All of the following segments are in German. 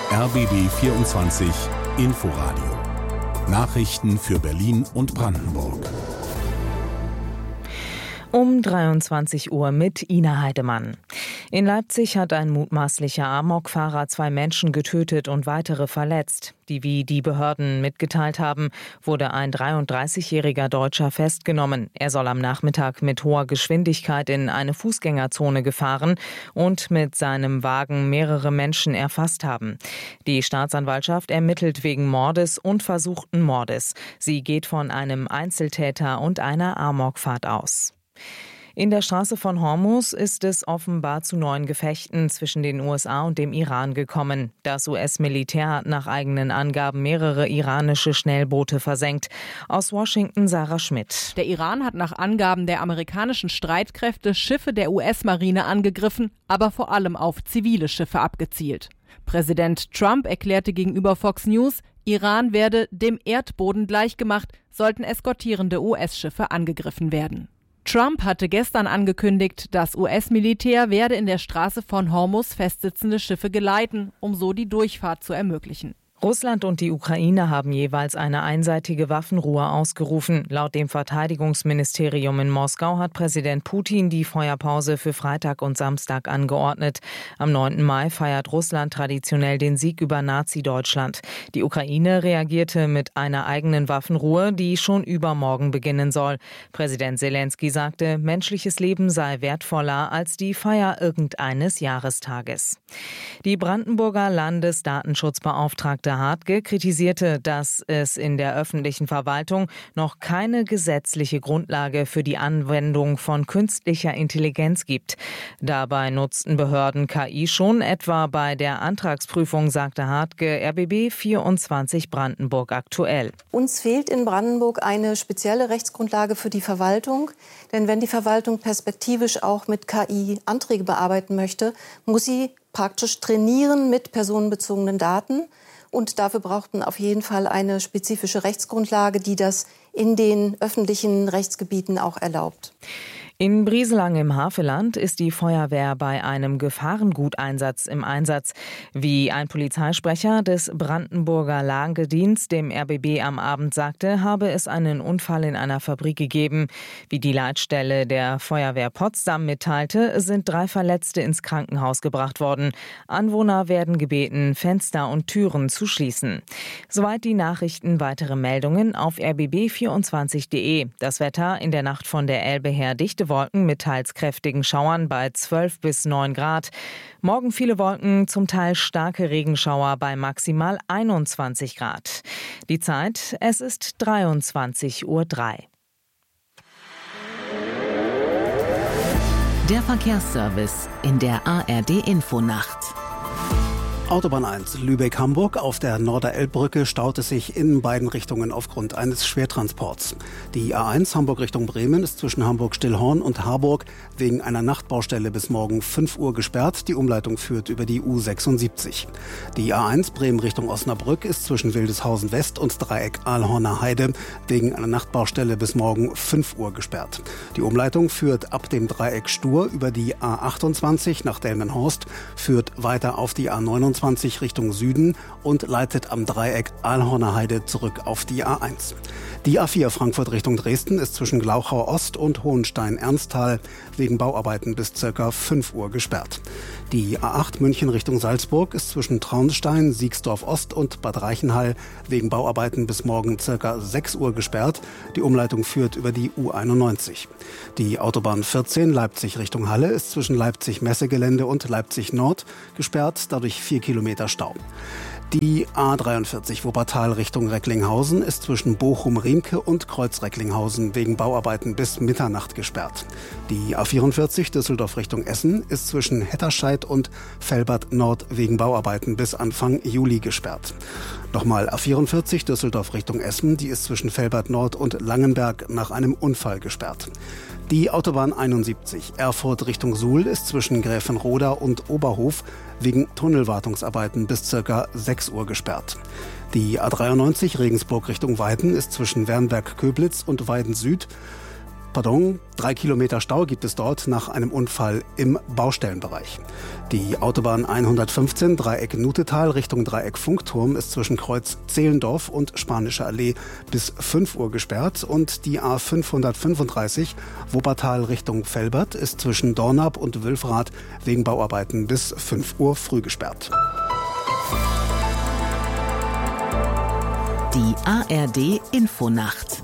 RBB 24 Inforadio. Nachrichten für Berlin und Brandenburg. Um 23 Uhr mit Ina Heidemann. In Leipzig hat ein mutmaßlicher Amokfahrer 2 Menschen getötet und weitere verletzt. Wie die Behörden mitgeteilt haben, wurde ein 33-jähriger Deutscher festgenommen. Er soll am Nachmittag mit hoher Geschwindigkeit in eine Fußgängerzone gefahren und mit seinem Wagen mehrere Menschen erfasst haben. Die Staatsanwaltschaft ermittelt wegen Mordes und versuchten Mordes. Sie geht von einem Einzeltäter und einer Amokfahrt aus. In der Straße von Hormuz ist es offenbar zu neuen Gefechten zwischen den USA und dem Iran gekommen. Das US-Militär hat nach eigenen Angaben mehrere iranische Schnellboote versenkt. Aus Washington Sarah Schmidt. Der Iran hat nach Angaben der amerikanischen Streitkräfte Schiffe der US-Marine angegriffen, aber vor allem auf zivile Schiffe abgezielt. Präsident Trump erklärte gegenüber Fox News, Iran werde dem Erdboden gleichgemacht, sollten eskortierende US-Schiffe angegriffen werden. Trump hatte gestern angekündigt, das US-Militär werde in der Straße von Hormuz festsitzende Schiffe geleiten, um so die Durchfahrt zu ermöglichen. Russland und die Ukraine haben jeweils eine einseitige Waffenruhe ausgerufen. Laut dem Verteidigungsministerium in Moskau hat Präsident Putin die Feuerpause für Freitag und Samstag angeordnet. Am 9. Mai feiert Russland traditionell den Sieg über Nazi-Deutschland. Die Ukraine reagierte mit einer eigenen Waffenruhe, die schon übermorgen beginnen soll. Präsident Selenskyj sagte, menschliches Leben sei wertvoller als die Feier irgendeines Jahrestages. Die Brandenburger Landesdatenschutzbeauftragte Hartge kritisierte, dass es in der öffentlichen Verwaltung noch keine gesetzliche Grundlage für die Anwendung von künstlicher Intelligenz gibt. Dabei nutzten Behörden KI schon, etwa bei der Antragsprüfung, sagte Hartge RBB 24 Brandenburg aktuell. Uns fehlt in Brandenburg eine spezielle Rechtsgrundlage für die Verwaltung. Denn wenn die Verwaltung perspektivisch auch mit KI Anträge bearbeiten möchte, muss sie praktisch trainieren mit personenbezogenen Daten. Und dafür braucht man auf jeden Fall eine spezifische Rechtsgrundlage, die das in den öffentlichen Rechtsgebieten auch erlaubt. In Brieselang im Havelland ist die Feuerwehr bei einem Gefahrenguteinsatz im Einsatz. Wie ein Polizeisprecher des Brandenburger Lagedienst dem RBB am Abend sagte, habe es einen Unfall in einer Fabrik gegeben. Wie die Leitstelle der Feuerwehr Potsdam mitteilte, sind 3 Verletzte ins Krankenhaus gebracht worden. Anwohner werden gebeten, Fenster und Türen zu schließen. Soweit die Nachrichten. Weitere Meldungen auf rbb24.de. Das Wetter in der Nacht von der Elbe her dichte Wolken mit teils kräftigen Schauern bei 12 bis 9 Grad. Morgen viele Wolken, zum Teil starke Regenschauer bei maximal 21 Grad. Die Zeit, es ist 23:03 Uhr. Der Verkehrsservice in der ARD-Infonacht. Autobahn 1 Lübeck-Hamburg. Auf der Norderelbbrücke staut es sich in beiden Richtungen aufgrund eines Schwertransports. Die A1 Hamburg Richtung Bremen ist zwischen Hamburg-Stillhorn und Harburg wegen einer Nachtbaustelle bis morgen 5 Uhr gesperrt. Die Umleitung führt über die U76. Die A1 Bremen Richtung Osnabrück ist zwischen Wildeshausen West und Dreieck Ahlhorner Heide wegen einer Nachtbaustelle bis morgen 5 Uhr gesperrt. Die Umleitung führt ab dem Dreieck Stur über die A28 nach Delmenhorst, führt weiter auf die A29 Richtung Süden und leitet am Dreieck Ahlhorner Heide zurück auf die A1. Die A4 Frankfurt Richtung Dresden ist zwischen Glauchau Ost und Hohenstein-Ernsthal wegen Bauarbeiten bis ca. 5 Uhr gesperrt. Die A8 München Richtung Salzburg ist zwischen Traunstein, Siegsdorf Ost und Bad Reichenhall wegen Bauarbeiten bis morgen ca. 6 Uhr gesperrt. Die Umleitung führt über die U91. Die Autobahn 14 Leipzig Richtung Halle ist zwischen Leipzig-Messegelände und Leipzig Nord gesperrt, dadurch 4 Kilometer Stau. Die A43 Wuppertal Richtung Recklinghausen ist zwischen Bochum-Riemke und Kreuz-Recklinghausen wegen Bauarbeiten bis Mitternacht gesperrt. Die A44 Düsseldorf Richtung Essen ist zwischen Hetterscheid und Velbert Nord wegen Bauarbeiten bis Anfang Juli gesperrt. Nochmal A44 Düsseldorf Richtung Essen, die ist zwischen Velbert Nord und Langenberg nach einem Unfall gesperrt. Die Autobahn 71 Erfurt Richtung Suhl ist zwischen Gräfenroda und Oberhof wegen Tunnelwartungsarbeiten bis ca. 6 Uhr gesperrt. Die A93 Regensburg Richtung Weiden ist zwischen Wernberg-Köblitz und Weiden Süd 3 Kilometer Stau gibt es dort nach einem Unfall im Baustellenbereich. Die Autobahn 115 Dreieck Nutetal Richtung Dreieck Funkturm ist zwischen Kreuz Zehlendorf und Spanische Allee bis 5 Uhr gesperrt und die A535 Wuppertal Richtung Velbert ist zwischen Dornap und Wülfrath wegen Bauarbeiten bis 5 Uhr früh gesperrt. Die ARD Infonacht.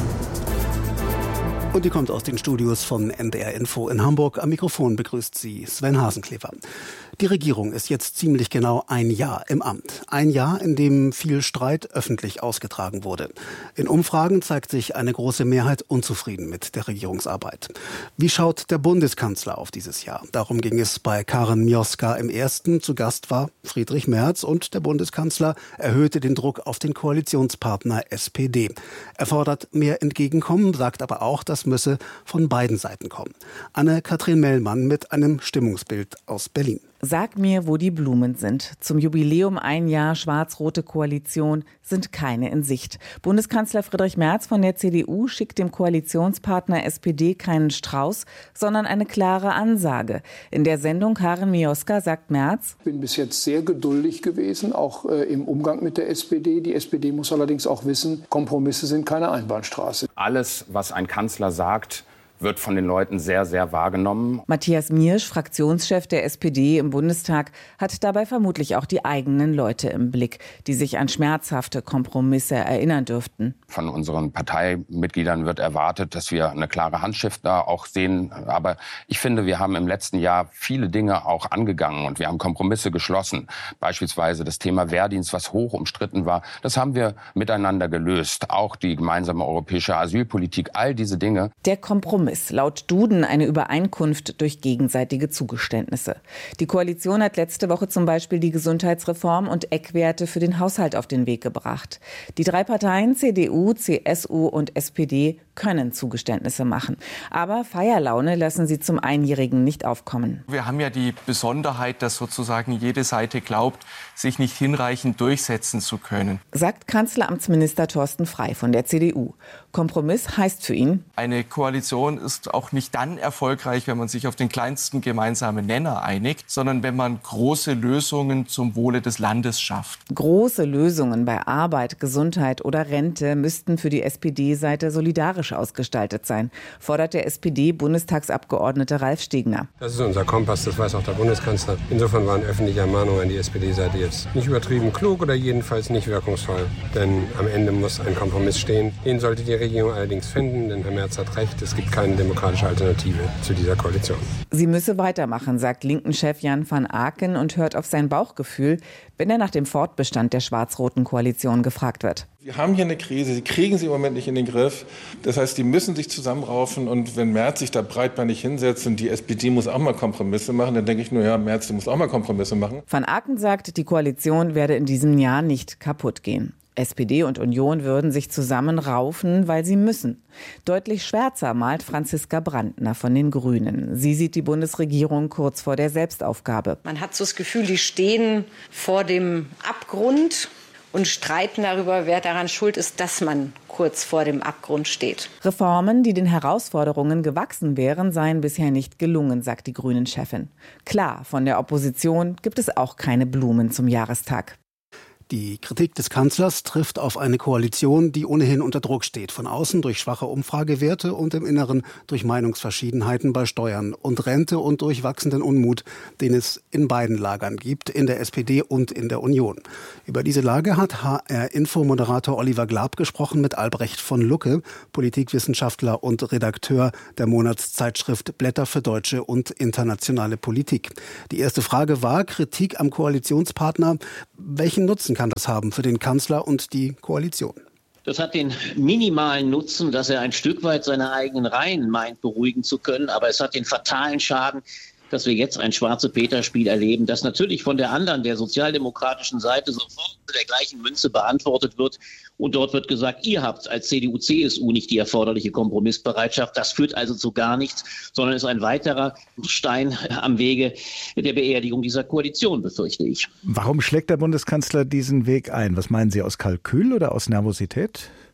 Und die kommt aus den Studios von NDR Info in Hamburg. Am Mikrofon begrüßt sie Sven Hasenklever. Die Regierung ist jetzt ziemlich genau ein Jahr im Amt. Ein Jahr, in dem viel Streit öffentlich ausgetragen wurde. In Umfragen zeigt sich eine große Mehrheit unzufrieden mit der Regierungsarbeit. Wie schaut der Bundeskanzler auf dieses Jahr? Darum ging es bei Karen Mioska im ersten. Zu Gast war Friedrich Merz und der Bundeskanzler erhöhte den Druck auf den Koalitionspartner SPD. Er fordert mehr Entgegenkommen, sagt aber auch, das müsse von beiden Seiten kommen. Anne-Kathrin Mellmann mit einem Stimmungsbild aus Berlin. Sag mir, wo die Blumen sind. Zum Jubiläum ein Jahr schwarz-rote Koalition sind keine in Sicht. Bundeskanzler Friedrich Merz von der CDU schickt dem Koalitionspartner SPD keinen Strauß, sondern eine klare Ansage. In der Sendung Karen Mioska sagt Merz: Ich bin bis jetzt sehr geduldig gewesen, auch im Umgang mit der SPD. Die SPD muss allerdings auch wissen, Kompromisse sind keine Einbahnstraße. Alles, was ein Kanzler sagt, wird von den Leuten sehr, sehr wahrgenommen. Matthias Miersch, Fraktionschef der SPD im Bundestag, hat dabei vermutlich auch die eigenen Leute im Blick, die sich an schmerzhafte Kompromisse erinnern dürften. Von unseren Parteimitgliedern wird erwartet, dass wir eine klare Handschrift da auch sehen. Aber ich finde, wir haben im letzten Jahr viele Dinge auch angegangen und wir haben Kompromisse geschlossen. Beispielsweise das Thema Wehrdienst, was hoch umstritten war. Das haben wir miteinander gelöst. Auch die gemeinsame europäische Asylpolitik, all diese Dinge. Der Kompromiss. Laut Duden eine Übereinkunft durch gegenseitige Zugeständnisse. Die Koalition hat letzte Woche zum Beispiel die Gesundheitsreform und Eckwerte für den Haushalt auf den Weg gebracht. Die drei Parteien CDU, CSU und SPD können Zugeständnisse machen. Aber Feierlaune lassen sie zum Einjährigen nicht aufkommen. Wir haben ja die Besonderheit, dass sozusagen jede Seite glaubt, sich nicht hinreichend durchsetzen zu können. Sagt Kanzleramtsminister Thorsten Frey von der CDU. Kompromiss heißt für ihn: Eine Koalition ist auch nicht dann erfolgreich, wenn man sich auf den kleinsten gemeinsamen Nenner einigt, sondern wenn man große Lösungen zum Wohle des Landes schafft. Große Lösungen bei Arbeit, Gesundheit oder Rente müssten für die SPD-Seite solidarisch ausgestaltet sein, fordert der SPD-Bundestagsabgeordnete Ralf Stegner. Das ist unser Kompass, das weiß auch der Bundeskanzler. Insofern waren öffentliche Ermahnungen an die SPD-Seite jetzt nicht übertrieben klug oder jedenfalls nicht wirkungsvoll. Denn am Ende muss ein Kompromiss stehen. Den sollte die Regierung allerdings finden, denn Herr Merz hat recht, es gibt keine demokratische Alternative zu dieser Koalition. Sie müsse weitermachen, sagt Linken-Chef Jan van Aken und hört auf sein Bauchgefühl, wenn er nach dem Fortbestand der schwarz-roten Koalition gefragt wird. Wir haben hier eine Krise, sie kriegen sie im Moment nicht in den Griff. Das heißt, die müssen sich zusammenraufen und wenn Merz sich da breitbeinig hinsetzt und die SPD muss auch mal Kompromisse machen, dann denke ich nur, ja, Merz, du musst auch mal Kompromisse machen. Van Aken sagt, die Koalition werde in diesem Jahr nicht kaputt gehen. SPD und Union würden sich zusammenraufen, weil sie müssen. Deutlich schwärzer malt Franziska Brandner von den Grünen. Sie sieht die Bundesregierung kurz vor der Selbstaufgabe. Man hat so das Gefühl, die stehen vor dem Abgrund und streiten darüber, wer daran schuld ist, dass man kurz vor dem Abgrund steht. Reformen, die den Herausforderungen gewachsen wären, seien bisher nicht gelungen, sagt die Grünen-Chefin. Klar, von der Opposition gibt es auch keine Blumen zum Jahrestag. Die Kritik des Kanzlers trifft auf eine Koalition, die ohnehin unter Druck steht. Von außen durch schwache Umfragewerte und im Inneren durch Meinungsverschiedenheiten bei Steuern und Rente und durch wachsenden Unmut, den es in beiden Lagern gibt, in der SPD und in der Union. Über diese Lage hat HR-Info-Moderator Oliver Glab gesprochen mit Albrecht von Lucke, Politikwissenschaftler und Redakteur der Monatszeitschrift Blätter für deutsche und internationale Politik. Die erste Frage war Kritik am Koalitionspartner. Welchen Nutzen kann das haben für den Kanzler und die Koalition? Das hat den minimalen Nutzen, dass er ein Stück weit seine eigenen Reihen meint, beruhigen zu können. Aber es hat den fatalen Schaden, dass wir jetzt ein Schwarze-Peter-Spiel erleben, das natürlich von der anderen, der sozialdemokratischen Seite sofort mit der gleichen Münze beantwortet wird. Und dort wird gesagt, ihr habt als CDU, CSU nicht die erforderliche Kompromissbereitschaft. Das führt also zu gar nichts, sondern ist ein weiterer Stein am Wege der Beerdigung dieser Koalition, befürchte ich. Warum schlägt der Bundeskanzler diesen Weg ein? Was meinen Sie, aus Kalkül oder aus Nervosität?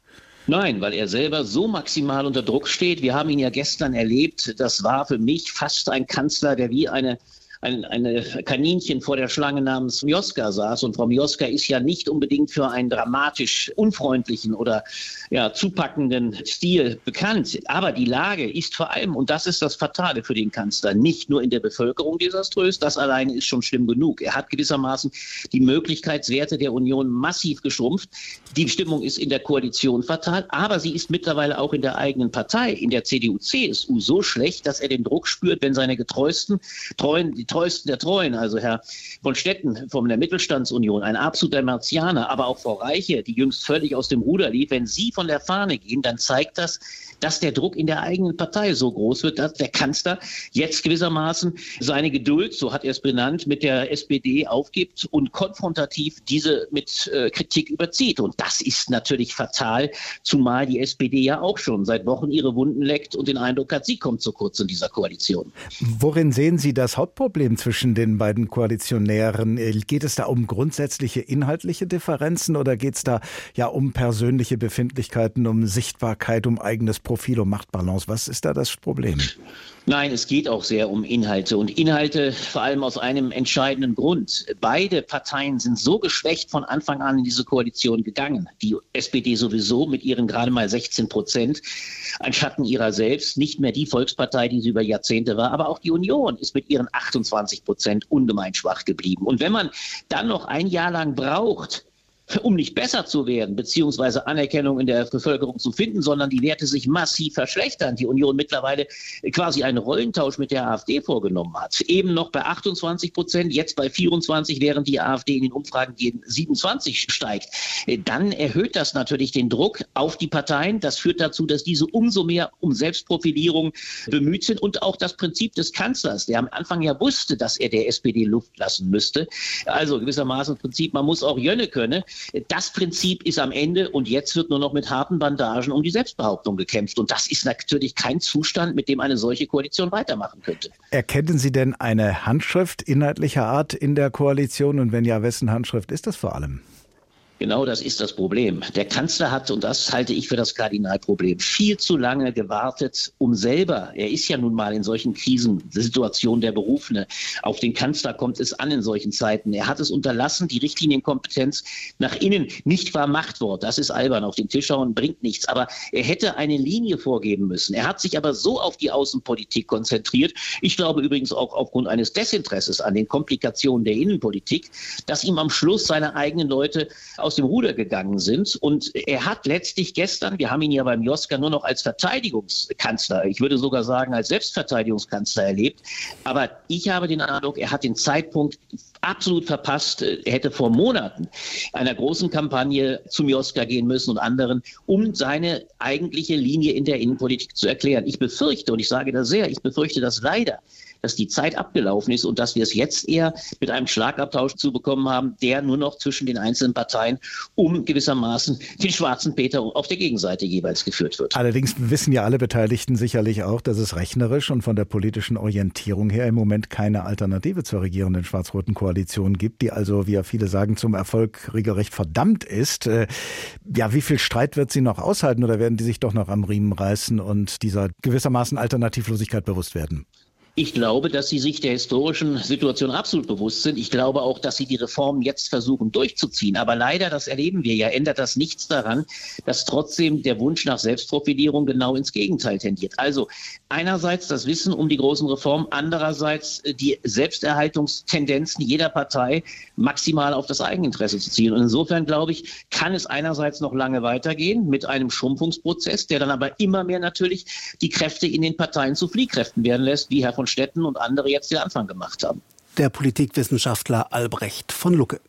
Nein, weil er selber so maximal unter Druck steht. Wir haben ihn ja gestern erlebt. Das war für mich fast ein Kanzler, der wie ein Kaninchen vor der Schlange namens Mioska saß. Und Frau Mioska ist ja nicht unbedingt für einen dramatisch unfreundlichen oder zupackenden Stil bekannt. Aber die Lage ist vor allem, und das ist das Fatale für den Kanzler, nicht nur in der Bevölkerung desaströs, das alleine ist schon schlimm genug. Er hat gewissermaßen die Möglichkeitswerte der Union massiv geschrumpft. Die Stimmung ist in der Koalition fatal, aber sie ist mittlerweile auch in der eigenen Partei, in der CDU-CSU, so schlecht, dass er den Druck spürt, wenn seine Treuesten der Treuen, also Herr von Stetten von der Mittelstandsunion, ein absoluter Martianer, aber auch Frau Reiche, die jüngst völlig aus dem Ruder lief, wenn sie von der Fahne gehen, dann zeigt das, dass der Druck in der eigenen Partei so groß wird, dass der Kanzler jetzt gewissermaßen seine Geduld, so hat er es benannt, mit der SPD aufgibt und konfrontativ diese mit Kritik überzieht. Und das ist natürlich fatal, zumal die SPD ja auch schon seit Wochen ihre Wunden leckt und den Eindruck hat, sie kommt zu kurz in dieser Koalition. Worin sehen Sie das Hauptproblem zwischen den beiden Koalitionären? Geht es da um grundsätzliche inhaltliche Differenzen oder geht es da ja um persönliche Befindlichkeiten, um Sichtbarkeit, um eigenes Profil, um Machtbalance? Was ist da das Problem? Nein, es geht auch sehr um Inhalte und Inhalte vor allem aus einem entscheidenden Grund. Beide Parteien sind so geschwächt von Anfang an in diese Koalition gegangen. Die SPD sowieso mit ihren gerade mal 16%, ein Schatten ihrer selbst, nicht mehr die Volkspartei, die sie über Jahrzehnte war, aber auch die Union ist mit ihren 28% ungemein schwach geblieben. Und wenn man dann noch ein Jahr lang braucht, um nicht besser zu werden, beziehungsweise Anerkennung in der Bevölkerung zu finden, sondern die Werte sich massiv verschlechtern. Die Union mittlerweile quasi einen Rollentausch mit der AfD vorgenommen hat. Eben noch bei 28%, jetzt bei 24%, während die AfD in den Umfragen gegen 27 steigt. Dann erhöht das natürlich den Druck auf die Parteien. Das führt dazu, dass diese umso mehr um Selbstprofilierung bemüht sind und auch das Prinzip des Kanzlers, der am Anfang ja wusste, dass er der SPD Luft lassen müsste. Also gewissermaßen das Prinzip, man muss auch Jönne können. Das Prinzip ist am Ende und jetzt wird nur noch mit harten Bandagen um die Selbstbehauptung gekämpft. Und das ist natürlich kein Zustand, mit dem eine solche Koalition weitermachen könnte. Erkennen Sie denn eine Handschrift inhaltlicher Art in der Koalition? Und wenn ja, wessen Handschrift ist das vor allem? Genau das ist das Problem. Der Kanzler hat, und das halte ich für das Kardinalproblem, viel zu lange gewartet, um selber, er ist ja nun mal in solchen Krisensituationen der Berufene, auf den Kanzler kommt es an in solchen Zeiten. Er hat es unterlassen, die Richtlinienkompetenz nach innen, nicht wahr Machtwort, das ist albern, auf den Tisch hauen bringt nichts, aber er hätte eine Linie vorgeben müssen. Er hat sich aber so auf die Außenpolitik konzentriert, ich glaube übrigens auch aufgrund eines Desinteresses an den Komplikationen der Innenpolitik, dass ihm am Schluss seine eigenen Leute aus dem Ruder gegangen sind. Und er hat letztlich gestern, wir haben ihn ja beim Mioska nur noch als Verteidigungskanzler, ich würde sogar sagen als Selbstverteidigungskanzler erlebt. Aber ich habe den Eindruck, er hat den Zeitpunkt absolut verpasst. Er hätte vor Monaten einer großen Kampagne zu Mioska gehen müssen und anderen, um seine eigentliche Linie in der Innenpolitik zu erklären. Ich befürchte, und ich sage das sehr, ich befürchte das leider, dass die Zeit abgelaufen ist und dass wir es jetzt eher mit einem Schlagabtausch zu bekommen haben, der nur noch zwischen den einzelnen Parteien um gewissermaßen den schwarzen Peter auf der Gegenseite jeweils geführt wird. Allerdings wissen ja alle Beteiligten sicherlich auch, dass es rechnerisch und von der politischen Orientierung her im Moment keine Alternative zur regierenden schwarz-roten Koalition gibt, die also, wie ja viele sagen, zum Erfolg regelrecht verdammt ist. Ja, wie viel Streit wird sie noch aushalten oder werden die sich doch noch am Riemen reißen und dieser gewissermaßen Alternativlosigkeit bewusst werden? Ich glaube, dass sie sich der historischen Situation absolut bewusst sind. Ich glaube auch, dass sie die Reformen jetzt versuchen durchzuziehen. Aber leider, das erleben wir ja, ändert das nichts daran, dass trotzdem der Wunsch nach Selbstprofilierung genau ins Gegenteil tendiert. Also einerseits das Wissen um die großen Reformen, andererseits die Selbsterhaltungstendenzen jeder Partei maximal auf das Eigeninteresse zu ziehen. Und insofern, glaube ich, kann es einerseits noch lange weitergehen mit einem Schrumpfungsprozess, der dann aber immer mehr natürlich die Kräfte in den Parteien zu Fliehkräften werden lässt, wie Herr von Stetten und andere jetzt den Anfang gemacht haben. Der Politikwissenschaftler Albrecht von Lucke.